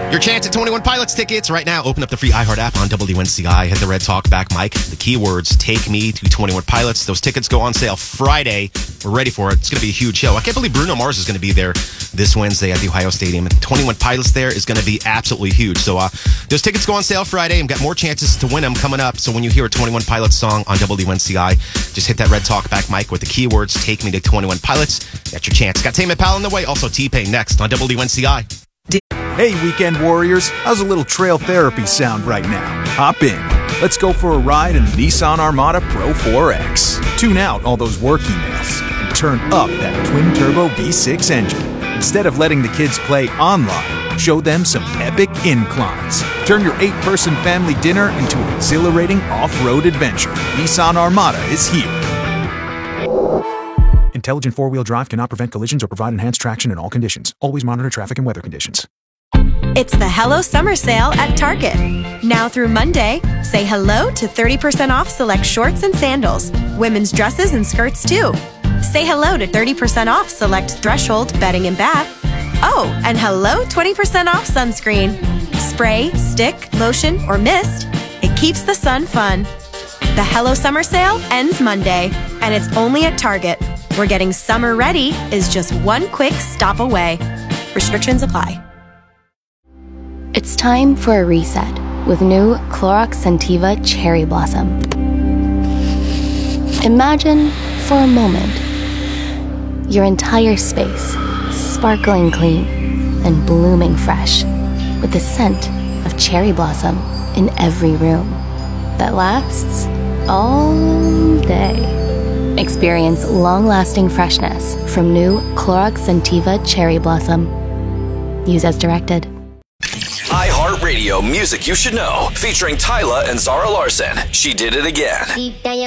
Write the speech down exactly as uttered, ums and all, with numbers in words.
Your chance at twenty-one Pilots tickets right now. Open up the free iHeart app on W N C I. Hit the red talk back mic. The keywords, take me to twenty-one Pilots. Those tickets go on sale Friday. We're ready for it. It's going to be a huge show. I can't believe Bruno Mars is going to be there this Wednesday at the Ohio Stadium. And twenty-one Pilots there is going to be absolutely huge. So uh, those tickets go on sale Friday and got more chances to win them coming up. So when you hear a twenty-one Pilots song on W N C I, just hit that red talk back mic with the keywords, take me to twenty-one Pilots. That's your chance. Got Tame Impala on the way. Also T-Pain next on W N C I. Hey, weekend warriors, how's a little trail therapy sound right now? Hop in. Let's go for a ride in the Nissan Armada Pro four X. Tune out all those work emails and turn up that twin-turbo V six engine. Instead of letting the kids play online, show them some epic inclines. Turn your eight-person family dinner into an exhilarating off-road adventure. Nissan Armada is here. Intelligent four-wheel drive cannot prevent collisions or provide enhanced traction in all conditions. Always monitor traffic and weather conditions. It's the Hello Summer Sale at Target. Now through Monday, say hello to thirty percent off select shorts and sandals, women's dresses and skirts too. Say hello to thirty percent off select Threshold bedding and bath. Oh, and hello twenty percent off sunscreen. Spray, stick, lotion, or mist. It keeps the sun fun. The Hello Summer Sale ends Monday, and it's only at Target, where getting summer ready is just one quick stop away. Restrictions apply. It's time for a reset with new Clorox Scentiva Cherry Blossom. Imagine, for a moment, your entire space sparkling clean and blooming fresh with the scent of cherry blossom in every room that lasts all day. Experience long-lasting freshness from new Clorox Scentiva Cherry Blossom. Use as directed. iHeartRadio Music You Should Know, featuring Tyla and Zara Larson. She Did It Again.